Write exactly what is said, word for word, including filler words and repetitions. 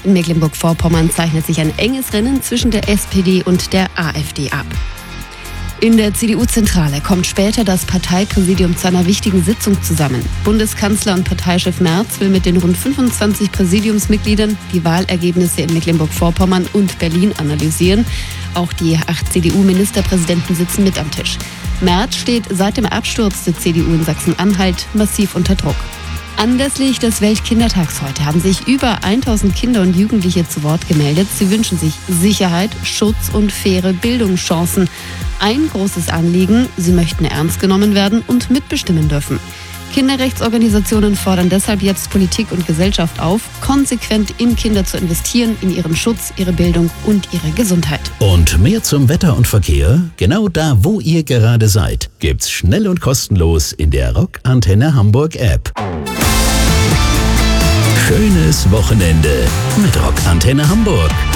In Mecklenburg-Vorpommern zeichnet sich ein enges Rennen zwischen der S P D und der AfD ab. In der C D U-Zentrale kommt später das Parteipräsidium zu einer wichtigen Sitzung zusammen. Bundeskanzler und Parteichef Merz will mit den rund fünfundzwanzig Präsidiumsmitgliedern die Wahlergebnisse in Mecklenburg-Vorpommern und Berlin analysieren. Auch die acht C D U-Ministerpräsidenten sitzen mit am Tisch. Merz steht seit dem Absturz der C D U in Sachsen-Anhalt massiv unter Druck. Anlässlich des Weltkindertags heute haben sich über tausend Kinder und Jugendliche zu Wort gemeldet. Sie wünschen sich Sicherheit, Schutz und faire Bildungschancen. Ein großes Anliegen: sie möchten ernst genommen werden und mitbestimmen dürfen. Kinderrechtsorganisationen fordern deshalb jetzt Politik und Gesellschaft auf, konsequent in Kinder zu investieren, in ihren Schutz, ihre Bildung und ihre Gesundheit. Und mehr zum Wetter und Verkehr? Genau da, wo ihr gerade seid, gibt's schnell und kostenlos in der Rock Antenne Hamburg App. Schönes Wochenende mit Rock Antenne Hamburg.